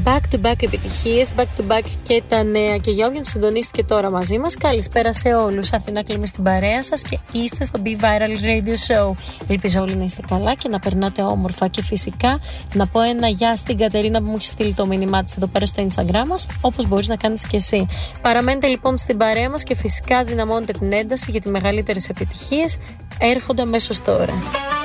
Back-to-back επιτυχίες, back-to-back και τα νέα. Και για όποιον συντονίστηκε τώρα μαζί μας, καλησπέρα σε όλους. Αθηνά Κλίμη στην παρέα σας και είστε στο Be Viral Radio Show. Ελπίζω όλοι να είστε καλά και να περνάτε όμορφα. Και φυσικά να πω ένα γεια στην Κατερίνα που μου έχει στείλει το μήνυμά της εδώ πέρα στο Instagram μας, όπως μπορείς να κάνεις και εσύ. Παραμένετε λοιπόν στην παρέα μας και φυσικά δυναμώνετε την ένταση γιατί οι μεγαλύτερες επιτυχίες έρχονται αμέσως τώρα.